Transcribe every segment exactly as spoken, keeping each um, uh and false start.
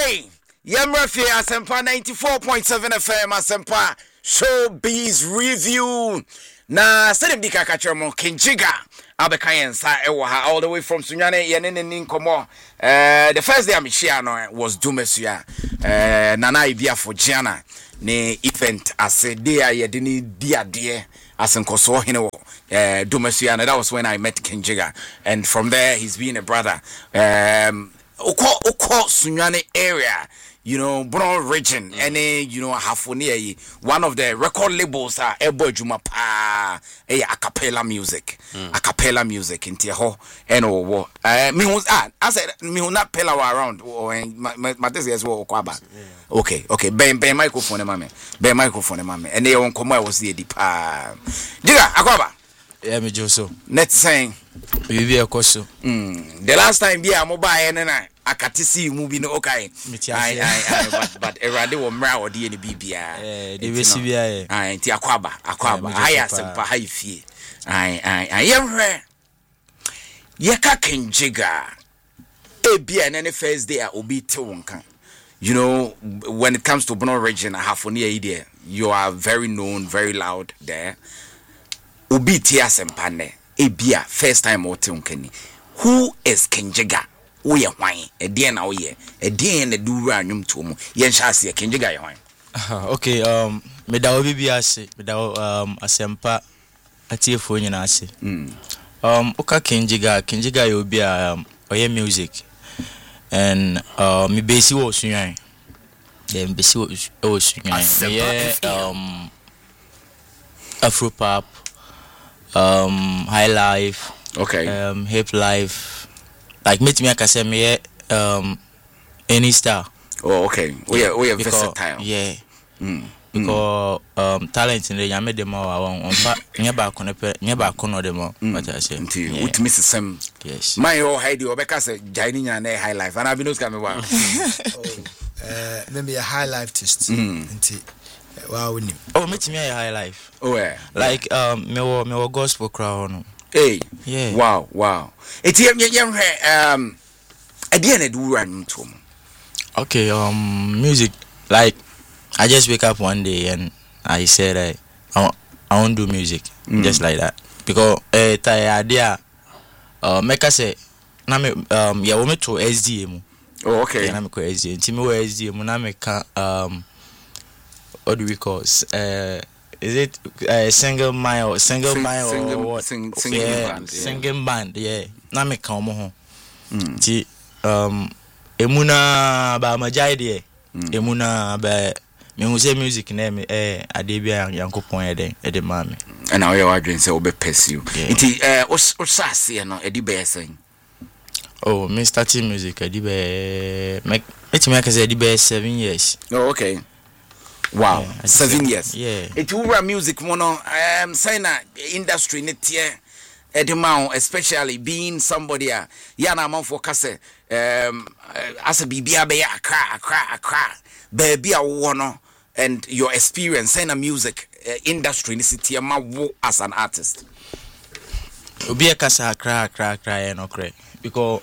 Okay, Yamrafi Asempa ninety-four point seven F M Asempa Showbiz Review. Na Sedim Dika Kachomo Kinjiga Abekayen Sa Ewa all the way from Sunyane Yanene Nkomo. Uh, the first day I'm here was Dumesuya. Uh, Nana Ibia for Gianna. Ne event as a day I didn't dear dear as in Koso Hino. Uh, Dumesuya, and that was when I met Kinjiga, and from there he's been a brother. Um, Oko Oko Sunyane area, you know, Brown region, any you know, Hafonia, one of the record labels are Ebo Juma Pa, a cappella music, a cappella music in Tiaho, and oh, uh, me was ah, I said me will not pella around, or my my this is what Kwaba. Okay, okay, ben ben microphone, mammy, ben microphone, mammy, and they won't come out was the deep. Diga, Akwaba. Yeah, me Joso. Net saying, we be a coso. Mm. The last time, be a mobile and I I can't see movie no okay. I I but but a radio mra or D N B B. Eh, the B C B I. I ti Akwaba, Akwaba. I asempa how you feel. I I I am here. Yeka Kinjiga. E be an any first day obi te wonka. You know, when it comes to Bono region, I have for near idea. You are very known, very loud there. Obi tia sempane ebia first time otunkani. Who is Kinjiga? Oye hwan e de na oye e de na duwura anwum to mu ye nhya se Kinjiga ye hwan. Okay, um me da obi bi ase me da um asempa atiefo nyina ase. Mm. Um oka Kinjiga Kinjiga ye obi a um, oye music and uh me base wo sunyan dem base wo sunyan yeah um Afropop, um high life, okay, um hip life, like meet me I can say me um any star. Oh, okay. We are we are because, versatile. Yeah. Mm. Because um talent in the yame dem on on fa nyeba kono pe nyeba kono dem what I say. Until with Mister Sam. Yes. My oh Heidi Obeka say jaining nya high life and I be knows come wa. Uh maybe a high life test. Until wow, oh, meet me a high life. Oh, yeah. Like um, me wo me wo gospel crown. Hey, yeah. Wow, wow. It's yam yam um, at the end of the run to. Okay, um, music. Like, I just wake up one day and I said I, I, I won't do music, mm. just like that because eh, uh, the idea, uh, make us say, na me um, yeah, we me to S D M. Oh, okay. Yeah, na me ko S D M. Ti me wo S D M, na me ka um. What do we call uh is it uh, single mile single sing, mile single, or what sing, singing yeah, band yeah. Singing band yeah na me ka omo ho ti um emuna ba majai de emuna ba me hu say music na me eh ade bia yankopon e den e de ma me and now you are doing say obe pursue nti eh o sase no e di be sen oh me starting music e di be make it me ka say e di be seven years. Oh, okay. Wow, yeah, seven years. Yeah. It will music mono um saying that industry net here edemao, especially being somebody uh yana man for kase um as a bibia be akra akra akra baby a wono and your experience in a music uh, industry in city ma wo as an artist. Obi akasa akra akra akra no correct because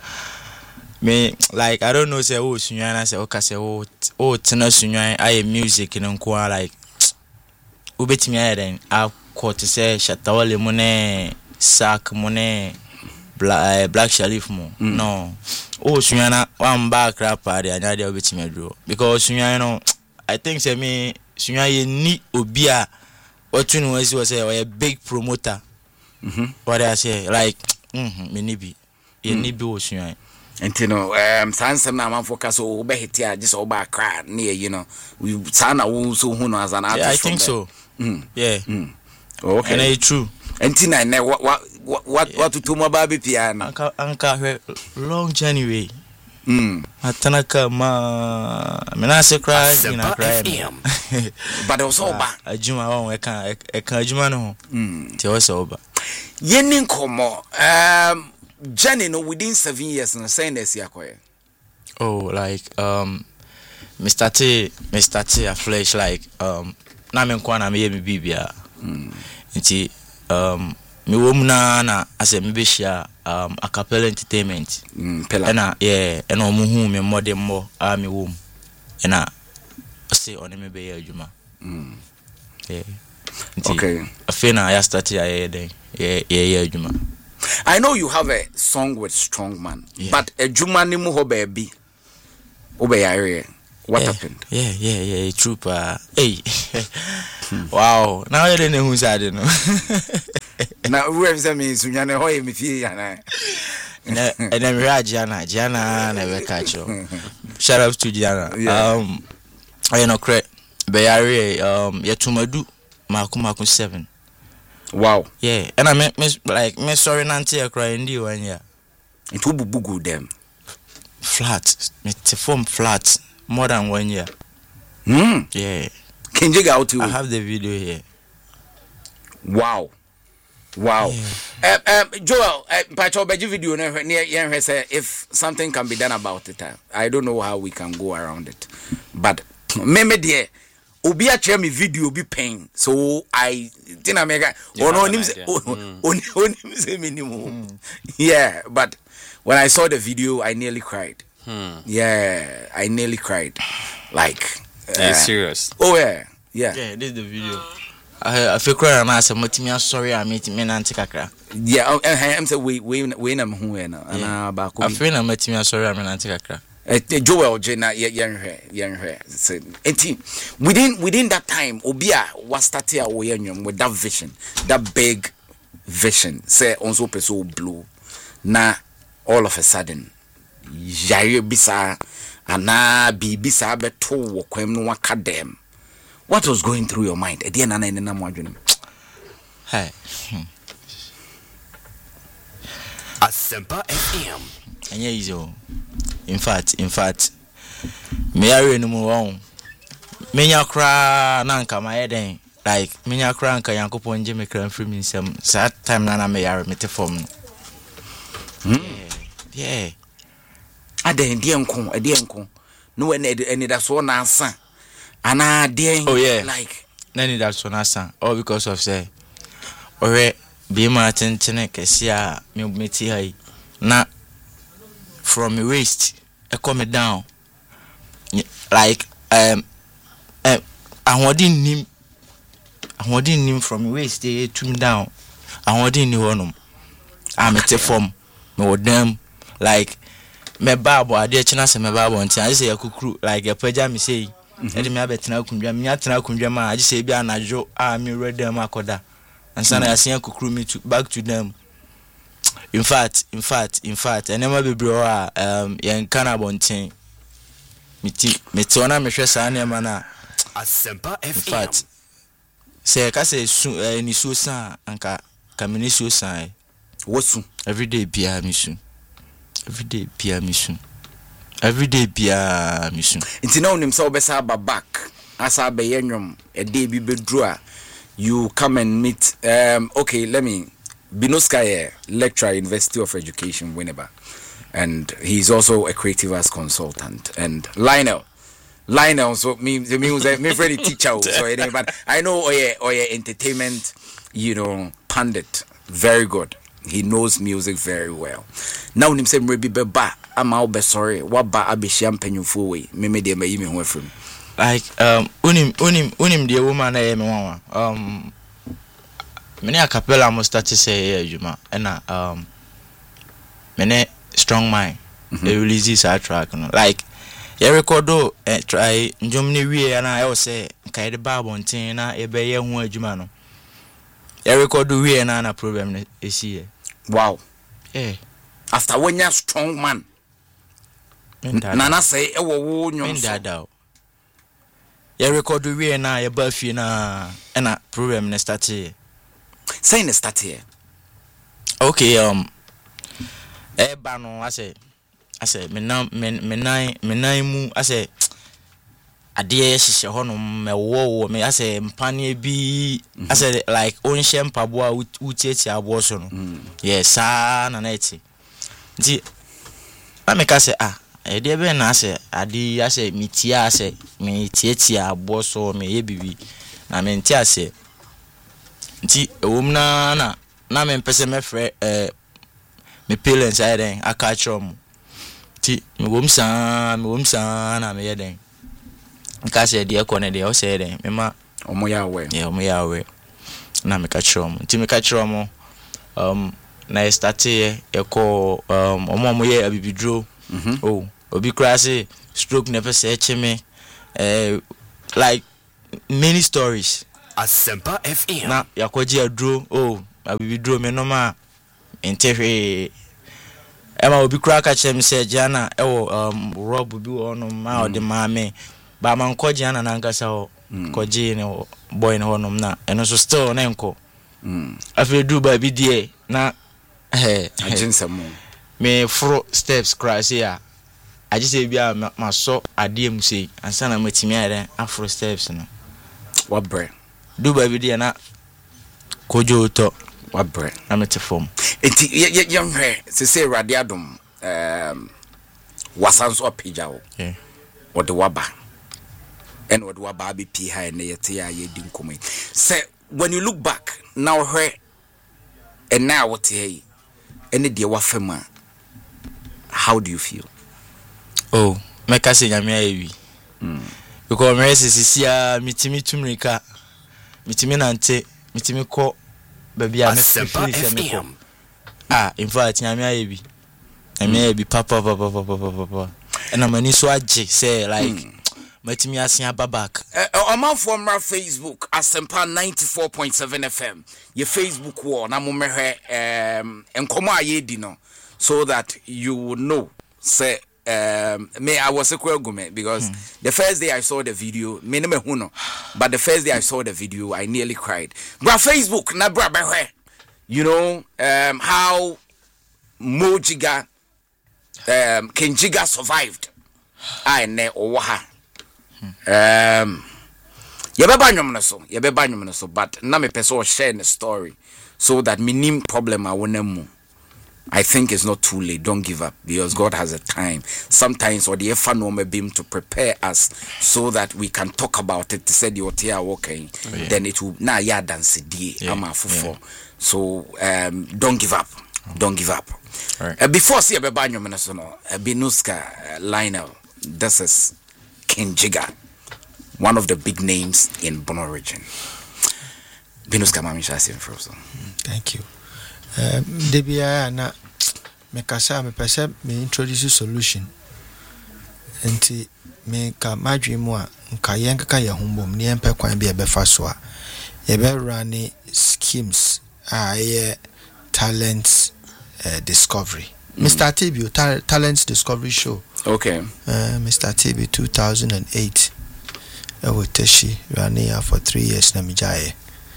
me like I don't know say oh sunyan I say okay say oh oh tena sunyan I music in nko like ubetimi aye den a quote say shatawale mo ne sack mo ne black black shalif mo mm. No oh sunyan one back rapper dey anya dey ubetimi adro because sunyan no I think say me sunyan ye ni obi a otunu wasi was say a big promoter. Mhm. What I say like mhm me ni bi ye ni bi o sunyan. And you know, um, Sansam na man focus o be hit here just over cry near, you know. We sana wo so who as an artist. Yeah, I think so. Mm. Yeah. Mm. Okay. And it's true. And tina ne what what what what to my baby piano. Anka anka long journey way. Mm. Atanaka ma me na se cry in a cry. But also ba. Ajuma won e kan e kan ajuma no. Mm. Ti o so ba. Yenin komo um Jenny no within seven years and saying this yakoye. Oh, like um Mister T Mister T a flesh like um na me kwa na me me bibia. Mm. Nti um me wom na na ase me be share um Acapella Entertainment mm pela ena yeah ena omo hu me modern mo a me wom ena say on me be adwuma mm yeah okay afena I started yeah then yeah yeah adwuma. I know you have a song with Strongman, yeah. But adwuma ni mu ho ba bi obeyare. What yeah, happened? Yeah, yeah, yeah, trooper. Hey. Wow. Now you don't know who's I don't know. Now whoever me sunyane ho e me fie yana. And then we are Gianna, Gianna never catch you. Shout out to Gianna. Yeah. Um I know correct. Bayari um Yatumadu Maku Maku seven. Wow. Yeah. And I me like me sorry nanti crying di one year. It will bugu them. Flat. Me te form flat. More than one year. Hmm. Yeah. Can you go out to? I have the video here. Wow. Wow. Yeah. Um, um, Joel, Pacho, uh, video near say if something can be done about it. Uh, I don't know how we can go around it. But me dear, obi a share me video be pain. So I think I make ono nim onim say minimum. Yeah, but when I saw the video I nearly cried. Hmm. Yeah, I nearly cried. Like, uh, are you serious? Oh yeah, yeah. Yeah, this is the video. I I feel crying and I said, "Motimi, sorry, I made me nanti kakra." Yeah, I'm say we we we na who na na ba ko. I feel na motimi, sorry, I made nanti kakra. Eh, Joel Jena yenhwe yenhwe. So, enti within within that time, Obia was starting our yenhwe with that vision, that big vision. Say onso peso blue. Na all of a sudden. Yare bisa ana bi bisa beto wo kwam no wakadem. What was going through your mind? E dey na na na mo adwene. Hey. Asempa F M. Anya easy. In fact, in fact, me are no more won. Me nya kra na nka ma yeden. Like me nya kra nka Yankopon je me kra free me nsem. That time na na me yare me te form. Hmm. Yeah. Aden die nko, ade nko. No we any that so na ansa. Ana de Oh yeah. Like Nani that so na san. All because of say. Ore be ma tentene kesia me meti hai. Na from my waist e come down. Like um um ahodi nim ahodi nim from my waist e to me down. Ahodi ni honum. I'm at form. Me with them like me babo ade china se me babo ntia I say yakukuru like e paja me say e de me abetena akundwa me atena akundwa ma age say bia anajo a me ready am akoda ansa na yasen yakukuru me to back to them. In fact in fact in fact enema bebre o a um yen kana bonten miti meti ona me hwe sa na ma na Asempa F M. In fact say ka say su ni so san anka kamini so san wosu every day bia misu every day bia misu every day bia misu nti na onim say obesa ba back asa be yenwom e day bi bedru a you come and meet um okay let me Binoska lecturer University of Education Winneba, and he's also a creative arts consultant. And Lionel Lionel so me the music me very teacher so but I know oh yeah oh yeah entertainment you know pundit very good. He knows music very well. Now him say maybe beba ama obe sorry what ba abehia mpanyufo we me me de mayi me ho afrim like um unim unim unim the woman na me wan um many acapella mo start to say adwuma na um many strong mind mm-hmm. They release this track no like you record do eh, try njom ni wie na I say kai de babo ntin na e be ye ho adwuma no you record do wie na na problem na esi. Wow. Eh. After when you're strong man. Nana say e wo wo nyom so. Dada. You record we na ye ba fi na e na problem na start here. Say na start here. Okay um e ba no I say I say me na me me nan me nan mu I say ade ye hihye ho no me wo wo me I say mpane bi I say like on hye mpabo a utieti abo so no. Yes ah na na eti. Nti na me ka say ah e de be na say ade I say mitia say me tieti abo so me ye bibi na me nti ase. Nti ewom na na na me pese me frɛ eh me parents I den aka chom ti me wom sa me wom sa na me yeden nka se de ekɔ ne de o se den me ma omo ya we yeah omo ya we na me ka chom ti me ka chom um na I start e ko um omo omo ye abibidro oh obi krase stroke never say cheme eh like many stories Asempa F M na yakoji adro oh abibidro me no ma entehwe ema obi kra ka chem say jana ewo um rob bi ono ma ode ma me ba man ko jana na nkasa ho ko ji ne boy ne honom na eno so still na enko mm afi du ba bi die na eh ajinsamo me fro steps crash ya aje say bia ma so ade mu sei ansa na matimi ade afro steps no what bre du ba bi die na kojo to what bre na mete form enti yem hwe se say rade adom um wasanso apija wo yeah ode waba and ode waba be pi ha na yete ya yedi nkomai say when you look back now hwe and now what here any de wafema how do you feel? Oh, meka se nyame ayewi mm because me se sisia mitimi tumrika mitimi nante mitimi ko babia me feel me ah in fact nyame ayewi nyame ayewi papa papa papa papa and amani so age say like matimi asia babak oman from our Facebook Asempa ninety-four point seven F M your Facebook wall na mo mehwe um enkomo ayedi no so that you would know say um me I was a gume because hmm. the first day I saw the video me no hu no but the first day I saw the video I nearly cried bra Facebook na bra behwe you know um how Mojiga um Kenjiga survived I ne owa um yebeba nwom no so yebeba nwom no so but na me person share the story so that minim problem a wonam I think it's not too late. Don't give up because God has a time. Sometimes or the efa no beam to prepare us so that we can talk about it. Said you are okay, then it will na ya dance di ama fufo. So um, don't give up. Don't give up. Right. Uh, before see a banyo menasono, a Binuska uh, Lionel. This is Kenjiga, one of the big names in Bono region. Binuska mami shasi mfroso. Thank you. Um, debia na me kasa me pese me introduce solution enti me ka madwe mu a nka yen kaka ye hombom ne empe kwan bia be fa so a ye be run schemes a ye talent uh, discovery mm. Mister T B ta- talent discovery show okay uh, Mister T B two thousand eight I was teshi running here for three years na mijaye.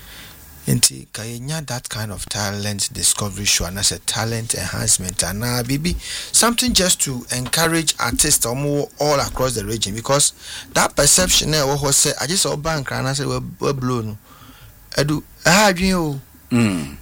Inti kayenya that kind of talent discovery show and as a talent enhancement and uh, baby something just to encourage artists all, all across the region because that perception eh what say I just saw bank and I say we blown edu eh adwin o mm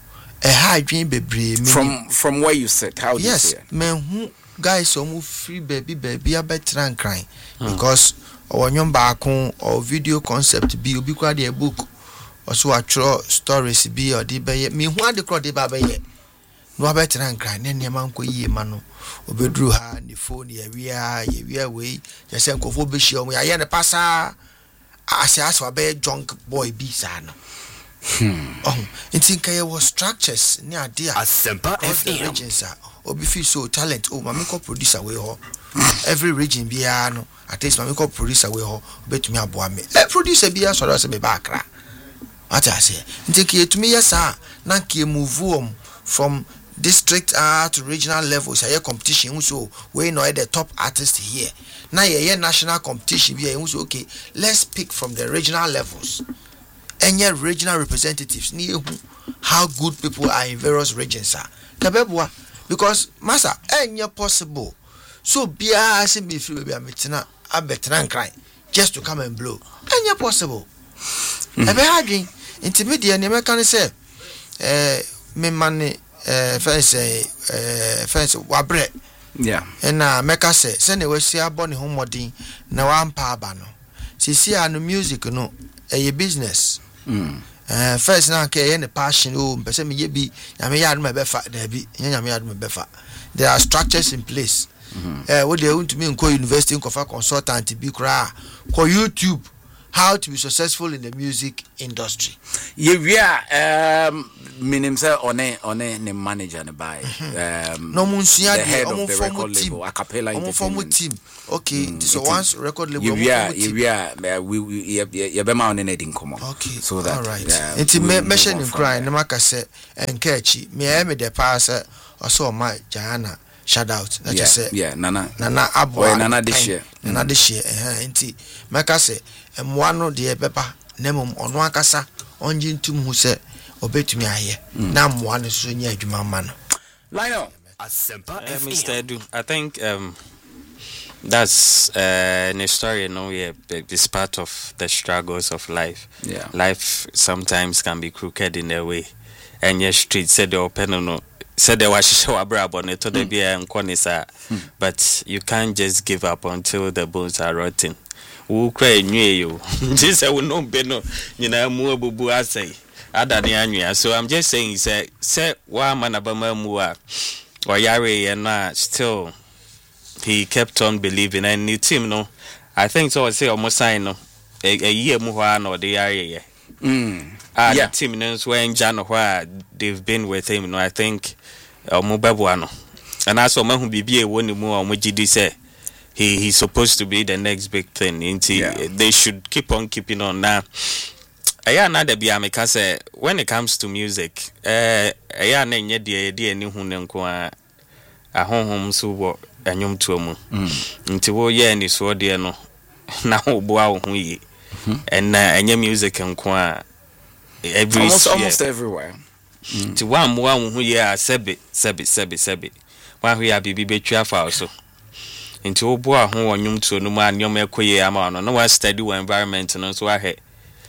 eh adwin bebre from from where you sit how do yes, you say it? Men who guys omo free baby baby abetran crying because our nyomba akon or video concept bi obi kwa de book also a true stories be or the bay me who the crowd ba bay no better and cry ne man ko yie ma no obedru ha ni phone ye wia ye wia we je se nkofo be hia o ya ye ne pasa ase ase wa be junk boy bi sa no hmm oh it think I was structures ni ade a Asempa F M obi fi so talent oh mama ko producer we ho every region bia no at least mama ko producer we ho obetumi aboa me le producer bia so do se be ba akra what I say nti to me yes ah na ke move um from district uh, to regional levels a competition so we know the top artist here now yeah national competition be so okay let's pick from the regional levels and yeah regional representatives near how good people are in various regions are kabebwa because massa any possible so bia say me feel be ametina abetra cry just to come and blow any possible ebe hadwin intermediate ne meka ne say eh me mane eh fence eh fence wabre yeah and na meka say say ne wasi abɔ ne homodin na wampa aba no sisi a no music no eh business mm Uh, first now okay any passion oh person me be nyame yard me befa da bi nyame yard me befa there are structures in place eh what they want to me go university ko fa consultant bi kra ko YouTube how to be successful in the music industry ye we are um minim say one one ne manager ne buy um no munsia the head de of the record label a cappella entertainment team okay mm, so once record label we are we are we we ye be ma on na din komo okay so that all right it me mention in cry na maka say enkachi me e me de pass also my Jana shout out that yeah, you say yeah nana nana abo nana de share nana de share eh enti maka say emwa no de beba na mum ono akasa onje ntum hu say obetumi aye na mwa no so nya adwuma ma no Lionel Asempa Uh, F M. Mister Edu, I think um, that's uh, an story, you know, yeah, it's part of the struggles of life. Yeah. Life sometimes can be crooked in a way. And your street said the open, no, said there was show abroad on it, to be a but you can't just give up until the bones are rotting. Who cry new you? This I will not be no, you know, more bubu I say. So I'm just saying, say, say, why man abama mua or Yari and uh, still he kept on believing and the team no. I think so I say almost I know a year more or the area. mm Ah, yeah. the team knows when Jan where they've been with him. No, I think uh, Mubabuano. And also man who be a one more on which he say he he's supposed to be the next big thing. Into Yeah. they should keep on keeping on now. Aya na da bia me ka say when it comes to music eh aya na nye de de ani hu ne nko a ahonhom so wo anyom to mu nti wo ye ni so de no na wo bo a wo hu yi and na anya music nko a every almost year. almost everywhere Nti wa mo a wo hu ye a sebe sebe sebe sebe wa hu ya bibi betwa fa so nti wo bo a ho anyom to no mu anyom ekoye ama no no wa study wo environment no so ahe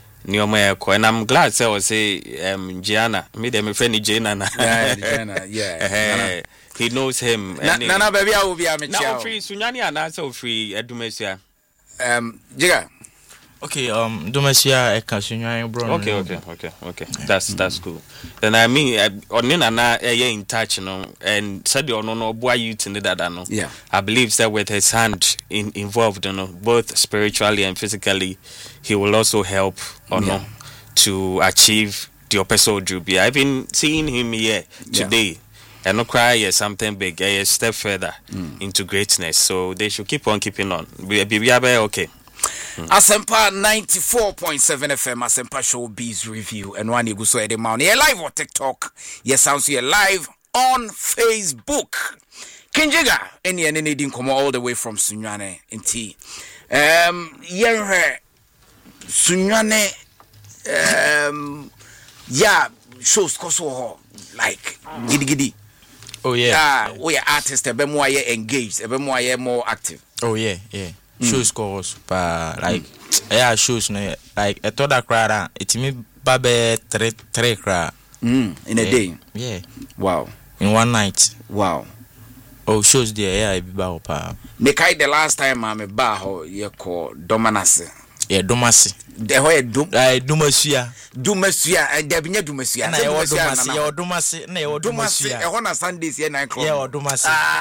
and I'm glad say I say um Gianna, me them friend Gianna. yeah Gianna, yeah he knows him. Nana baby I will be a now free Sunyani and also free Edumesia. um Jiga Okay, um, Domasia, I can see you, bro. Okay, okay, okay, okay. That's that's cool. Then I mean, on in and I in touch, you know, and said you know, boy, you to that, I know. Yeah, I believe that with his hand in, involved, you know, both spiritually and physically, he will also help, or yeah. no, to achieve the episode. Jubi. I've been seeing him here today. Yeah. And no cry is something big, a step further mm. into greatness. So they should keep on keeping on. Be be okay. Mm. Asempa ninety-four point seven F M, Asempa Showbiz Review, and one you go so the morning. You're live on TikTok. Yes, sounds so you're live on Facebook. Kinjiga, any and any didn't come all the way from Sunyane in T. Um, yeah, Sunyane, um, yeah, shows koso like giddy giddy. Oh yeah. Ah, we are artists. A bit more engaged. A bit more more active. Oh yeah, yeah. Shows calls, but like yeah, shows no like a toda crowd. It's me babe three three crowd. Mm, in a yeah. day. Yeah. Wow. In one night. Wow. Oh, shows there. Yeah, I be back pa. Me kai the last time I'm a bar ho ye call Domanase. Yeah, Domasi. The ho dum. I Domasia. Domasia and there be no Domasia. Na yo Domasi, yo Domasi, na yo Domasi. E ho na Sundays here nine o'clock. Yeah, o Domasi.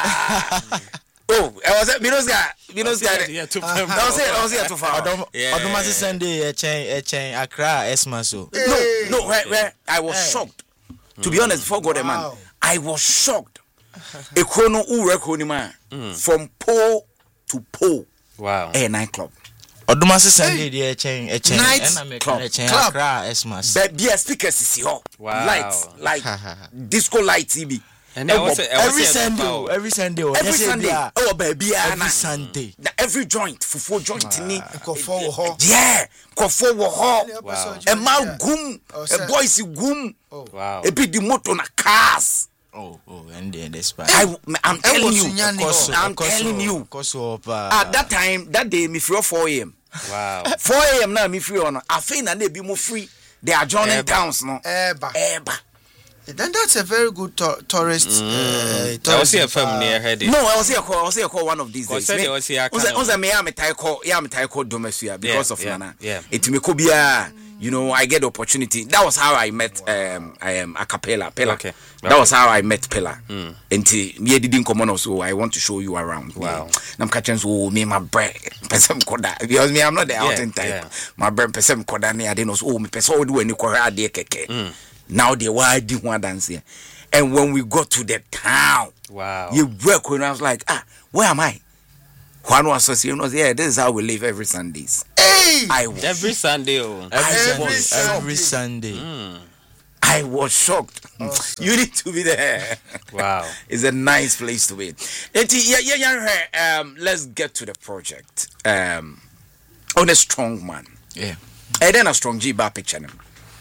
Oh, I was at Minosga. Minosga. Yeah, too far. I was here. I was here too far. Odomasi Sunday, a chain, a chain, Accra, Esmaso. No, no, where, where I was shocked. To be honest, before God, man, I was shocked. A chrono u record man from pole to pole. Wow. A nightclub. Odomasi Sunday, a chain, a chain, night club. A chain, Accra, Esmas. But be a speakers is here. Wow. Lights, like disco light T V. And I was, I was every Sunday, every Sunday, every Sunday, oh baby, every Sunday, every joint, fufu joint ni, Kofo ho, yeah, kofo ho, wow, a man gum, a boys gum, wow, a bit the motor na cars. Oh, oh, and then that's why I, I'm telling you, I'm telling you, at that time, that day, me free four a.m. Wow, four a.m. now me free on. I think that they be more free. They are joining towns no. Eba, Eba. Then that's a very good to- tourist. Mm. Uh, I was here from near heading. No, I was here call. I was here call one of these days. I was here. I was me am tie call. Yeah, am tie call Domesia because yeah, of yeah, Nana. Yeah. It me could be a you know, I get the opportunity. That was how I met um I am a cappella Pella. Okay. That Okay. was how I met Pella. Mm. Until me didn't come on, so I want to show you around. Wow. I'm catching so me my bread person koda because me I'm not the Yeah, outing type. yeah. My bread person koda ne I didn't know so oh me person do any kora de keke. Mm. Now they why do one dance here. And when we got to the town, Wow. you work when I was like, ah, where am I? One was association was yeah, this is how we live every Sundays. Hey! I was Every Sunday. Oh. Every, Every Sunday, every Sunday. Sunday. Mm. I was shocked. You need to be there. Wow. It's a nice place to be. Eti, yeah, yeah, yeah. Um, let's get to the project. Um, on a strong man. Yeah. And then a strong G bar picture him.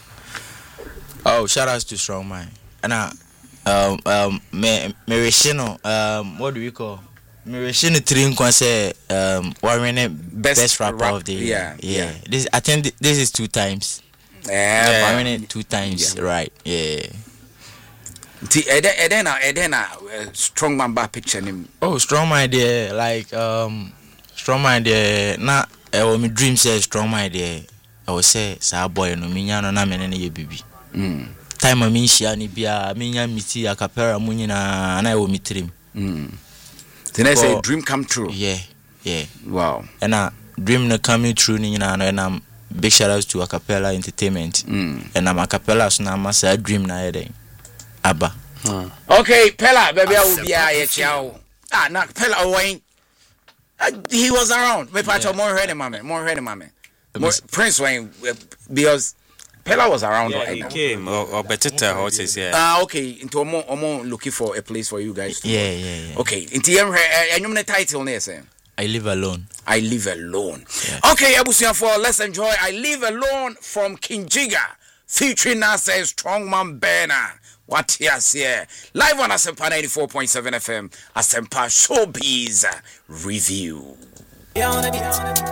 Oh, shout outs to Strong Mind. And uh, um, um, me, Merishino, um, what do we call? Merishino Trinkwan say, um, Warren best, best rapper rap- of the year. yeah, yeah. This, I think th- this is two times. Yeah. Warren two times, Yeah. right? Yeah. Eti, and then, and then, uh, and then uh, strong man bar picture him. Oh, Strong Mind there, like, um, Strong Mind there, na, uh, when my dream says Strong Mind there, I would say, sa boy, no, minya no na mene ye baby. Mm. Time a minshia ni bia, minya miti a capera munina, and I will meet him. Mm. Then I say For- dream come true. Yeah, yeah. Wow. And a dream no coming true ni na and I'm big shout outs to Acapella Entertainment. Mm. And I'm Acapella so na masa dream na yede. Abba. Hmm. Okay, Pella, baby, I will be a chow. Ah, na Pella Wayne. Uh, he was around. Me patch more ready, mommy. More ready, mommy. More, Prince Wayne, uh, because Pella was around Yeah, right he now. came. Or, or better tell horses, yeah. Ah, okay. Into Omo, Omo looking for a place for you guys. To Yeah, yeah, yeah. Okay. Into Yem, and you the title near say. I live alone. I live alone. Yeah. Okay, Abusian for let's enjoy. I live alone from King Jiga, featuring us as Strongman Banner. What yes, yeah. Live on Asempa ninety-four point seven F M, Asempa Showbiz Review. Yeah, on the beat.